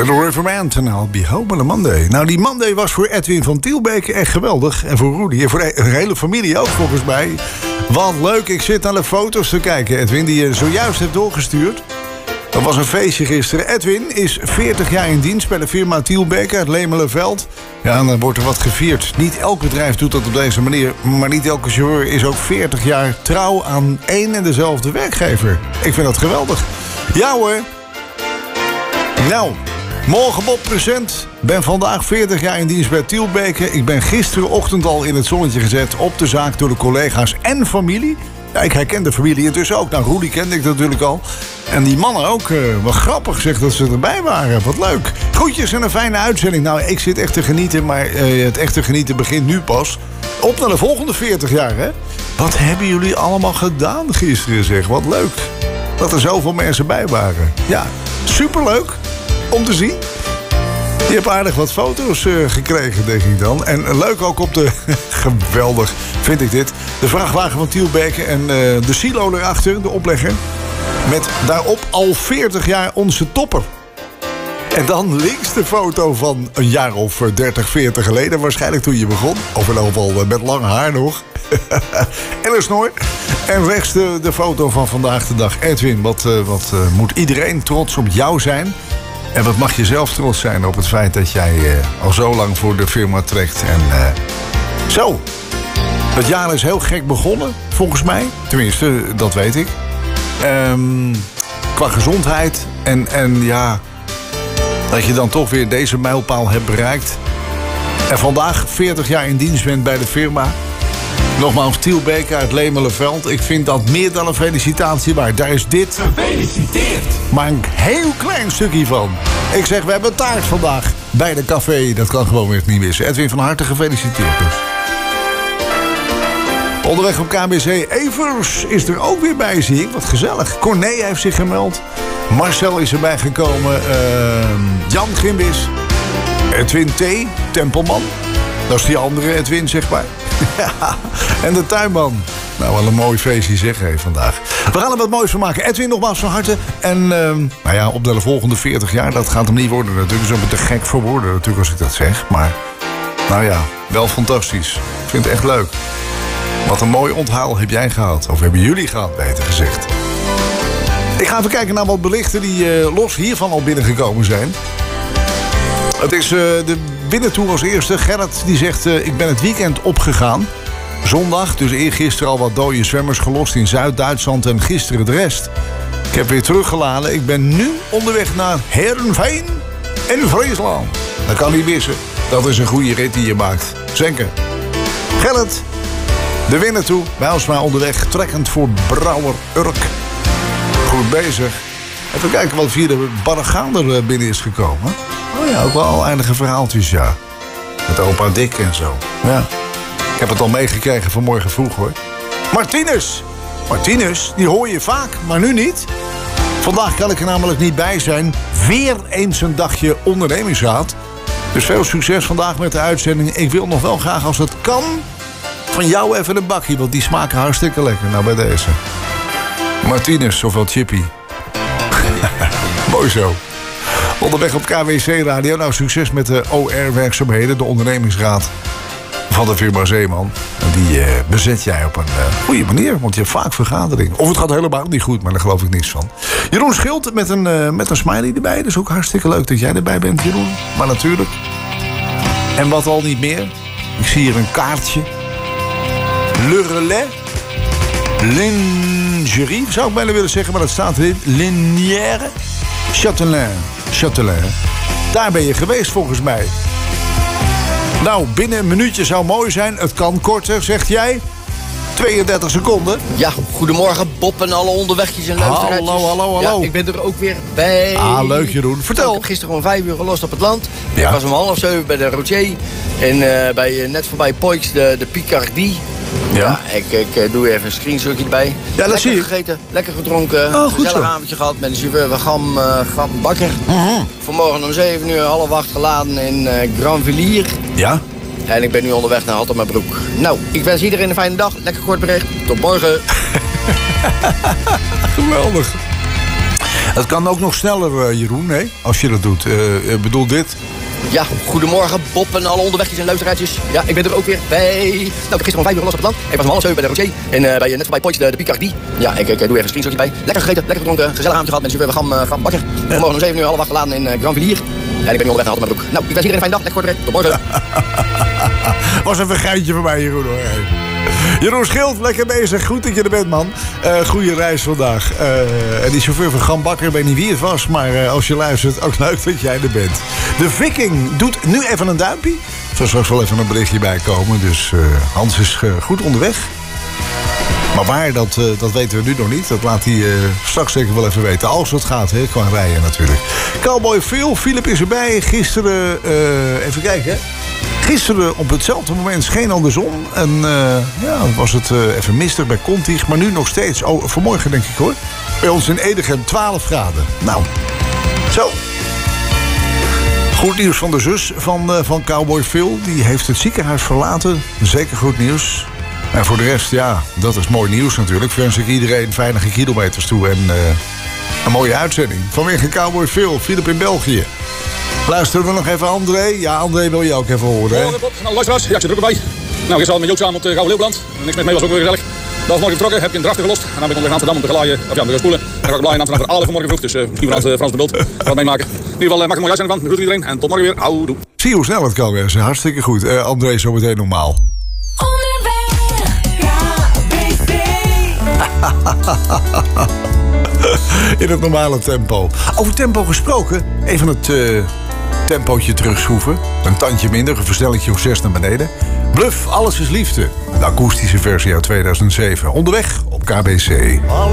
Little River Band en I'll be home on a Monday. Nou, die Monday was voor Edwin van Tielbeke echt geweldig. En voor Rudy en voor de hele familie ook volgens mij. Wat leuk, ik zit naar de foto's te kijken, Edwin, die je zojuist hebt doorgestuurd. Dat was een feestje gisteren. Edwin is 40 jaar in dienst bij de firma Tielbeke uit Lemelenveld. Ja, en dan wordt er wat gevierd. Niet elk bedrijf doet dat op deze manier. Maar niet elke chauffeur is ook 40 jaar trouw aan één en dezelfde werkgever. Ik vind dat geweldig. Ja hoor. Nou, morgen Bob present. Ben vandaag 40 jaar in dienst bij Tielbeke. Ik ben gisterenochtend al in het zonnetje gezet op de zaak door de collega's en familie. Ja, ik herken de familie intussen ook. Nou, Rudy kende ik natuurlijk al. En die mannen ook. Wat grappig zeg dat ze erbij waren. Wat leuk. Groetjes en een fijne uitzending. Nou, ik zit echt te genieten, maar het echte genieten begint nu pas. Op naar de volgende 40 jaar, hè? Wat hebben jullie allemaal gedaan gisteren, zeg. Wat leuk. Dat er zoveel mensen bij waren. Ja, superleuk om te zien. Je hebt aardig wat foto's gekregen, denk ik dan. En leuk ook op de... geweldig, vind ik dit. De vrachtwagen van Tielbeke en de silo erachter, de oplegger. Met daarop al 40 jaar onze topper. En dan links de foto van een jaar of 30, 40 geleden. Waarschijnlijk toen je begon. Of in ieder geval met lang haar nog. En een snor. En rechts de foto van vandaag de dag. Edwin, wat moet iedereen trots op jou zijn? En wat mag je zelf trots zijn op het feit dat jij al zo lang voor de firma trekt. En zo. Het jaar is heel gek begonnen, volgens mij. Tenminste, dat weet ik. Qua gezondheid. En ja, dat je dan toch weer deze mijlpaal hebt bereikt. En vandaag 40 jaar in dienst bent bij de firma. Nogmaals, Tielbeke uit Lemelenveld. Ik vind dat meer dan een felicitatie waard. Daar is dit. Gefeliciteerd! Maar een heel klein stukje van. Ik zeg, we hebben taart vandaag bij de café. Dat kan gewoon weer niet missen. Edwin, van harte gefeliciteerd dus. Onderweg op KBC. Evers is er ook weer bij, zie ik. Wat gezellig. Corné heeft zich gemeld. Marcel is erbij gekomen. Jan Gimbis. Edwin T. Tempelman. Dat is die andere Edwin, zeg maar. En de tuinman. Nou, wel een mooi feestje zeg vandaag. We gaan er wat moois van maken. Edwin, nogmaals van harte. En nou ja, op de volgende 40 jaar, dat gaat hem niet worden natuurlijk. Zo te gek voor woorden natuurlijk als ik dat zeg. Maar, nou ja, wel fantastisch. Ik vind het echt leuk. Wat een mooi onthaal heb jij gehad. Of hebben jullie gehad, beter gezegd. Ik ga even kijken naar wat berichten die los hiervan al binnengekomen zijn. Het is de binnentoer als eerste. Gerrit die zegt, ik ben het weekend opgegaan. Zondag, dus eergisteren al wat dode zwemmers gelost in Zuid-Duitsland en gisteren de rest. Ik heb weer teruggeladen. Ik ben nu onderweg naar Heerenveen in Friesland. Dat kan niet missen. Dat is een goede rit die je maakt. Zeker. Gerrit, de winnaar toe. Bij ons maar onderweg. Trekkend voor Brouwer Urk. Goed bezig. Even kijken wat via de Barregaander binnen is gekomen. Oh ja, ook wel eindige verhaaltjes, ja. Met opa Dick en zo. Ja. Ik heb het al meegekregen vanmorgen vroeg, hoor. Martinus, die hoor je vaak, maar nu niet. Vandaag kan ik er namelijk niet bij zijn. Weer eens een dagje ondernemingsraad. Dus veel succes vandaag met de uitzending. Ik wil nog wel graag, als het kan, van jou even een bakje. Want die smaken hartstikke lekker. Nou, bij deze. Martinus, ofwel Chippy. Mooi zo. Onderweg op KWC Radio. Nou, succes met de OR-werkzaamheden, de ondernemingsraad van de firma Zeeman. En die bezet jij op een goede manier, want je hebt vaak vergaderingen. Of het gaat helemaal niet goed, maar daar geloof ik niks van. Jeroen Schild met een smiley erbij. Dat is ook hartstikke leuk dat jij erbij bent, Jeroen. Maar natuurlijk. En wat al niet meer. Ik zie hier een kaartje. Le Relais. Lingerie, zou ik bijna willen zeggen, maar dat staat erin. Linière. Châtelain. Daar ben je geweest volgens mij. Nou, binnen een minuutje zou mooi zijn. Het kan korter, zegt jij. 32 seconden. Ja, goedemorgen Bob en alle onderwegjes en luisteraars. Hallo. Ja, ik ben er ook weer bij. Ah, leuk Jeroen. Vertel. Ik heb gisteren om 5 uur gelost op het land. Ja. Ik was om 6:30 bij de Routier. En net voorbij Poix, de Picardie. Ja, ik doe even een screenshotje erbij. Ja, dat zie je. Lekker gegeten, lekker gedronken. Oh, goed gezellig zo. avondje gehad met de chauffeur van Gam Bakker. Vanmorgen om 7 uur, 7:30 geladen in Granville. Ja? En ik ben nu onderweg naar Hattemabroek. Nou, ik wens iedereen een fijne dag. Lekker kort bericht. Tot morgen. Geweldig. Het kan ook nog sneller, Jeroen, nee? Als je dat doet. Bedoel dit? Ja, goedemorgen Bob en alle onderwegjes en luisteraartjes. Ja, ik ben er ook weer bij. Nou, ik heb gisteren om 5 uur los op het land. Ik was om 6:30 bij de Rocher. En bij net voorbij Poits de Picardie. Ja, ik doe even een screenshotje bij. Lekker gegeten, lekker gedronken, gezellig avondje gehad met de chauffeur Gram Bakker. We mogen om 7 uur half 8 geladen in Granville. En ik ben nu onderweg gehaald met mijn broek. Nou, ik wens iedereen een fijne dag. Lekker kort. Tot morgen. Was even een geintje voor mij, Jeroen, hoor. Jeroen Schild, lekker bezig. Goed dat je er bent, man. Goeie reis vandaag. En die chauffeur van Gram Bakker, ik weet niet wie het was, maar als je luistert, ook leuk dat jij er bent. De Viking doet nu even een duimpje. Er zal straks wel even een berichtje bij komen. Dus Hans is goed onderweg. Maar waar, dat weten we nu nog niet. Dat laat hij straks zeker wel even weten. Als het gaat, hè, qua rijden natuurlijk. Cowboy Phil, Philip is erbij. Gisteren, even kijken. Gisteren op hetzelfde moment scheen al de zon. En was het even mistig bij Contig. Maar nu nog steeds. Oh, vanmorgen denk ik hoor. Bij ons in Edegem 12 graden. Nou, zo. Goed nieuws van de zus van Cowboy Phil. Die heeft het ziekenhuis verlaten. Zeker goed nieuws. En voor de rest, ja, dat is mooi nieuws natuurlijk. Wens ik iedereen veilige kilometers toe. En een mooie uitzending. Vanwege Cowboy Phil, Philip in België. Luisteren we nog even André? Ja, André wil je ook even horen, hè? Nou, luisteraars, ja, ik zit er ook bij. Nou, gisteren met Joop samen op het Gouden Leeuwland. Niks meer mee, was ook weer gezellig. Dat was morgen vertrokken, heb ik een drachter gelost. En dan ben ik onderweg naar Amsterdam om te glaaien, of ja, om te gaan spoelen. En dan ga ik glaaien in Amsterdam voor 11 vanmorgen vroeg. Dus misschien Frans de Bult gaat meemaken. In ieder geval, maak een mooie uitzending van. Groet iedereen en tot morgen weer. Houdoe. Zie je hoe snel het kan wezen. Hartstikke goed. André, zo meteen normaal. In het normale tempo. Over tempo gesproken, even het tempootje terugschroeven. Een tandje minder, een versnellingje of 6 naar beneden. Bluff, alles is liefde. De akoestische versie uit 2007. Onderweg op KBC.